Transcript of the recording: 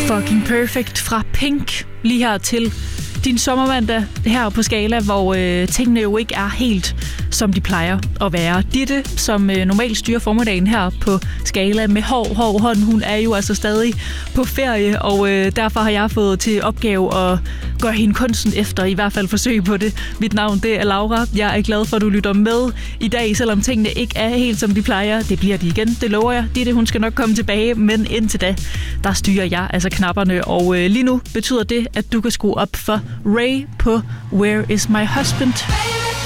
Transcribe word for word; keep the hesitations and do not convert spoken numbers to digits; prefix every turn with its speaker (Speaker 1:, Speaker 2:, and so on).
Speaker 1: Fucking Perfect fra Pink lige her til din sommermandag her på Skala, hvor øh, tingene jo ikke er helt, som de plejer at være. Ditte, som øh, normalt styrer formiddagen her på Skala med hård, hård hånd, hun er jo altså stadig på ferie, og øh, derfor har jeg fået til opgave at gøre hende kunsten efter, i hvert fald forsøge på det. Mit navn, det er Laura. Jeg er glad for, at du lytter med i dag, selvom tingene ikke er helt, som de plejer. Det bliver de igen, det lover jeg. Ditte, hun skal nok komme tilbage, men indtil da, der styrer jeg altså knapperne, og øh, lige nu betyder det, at du kan skrue op for Ray på Where Is My Husband?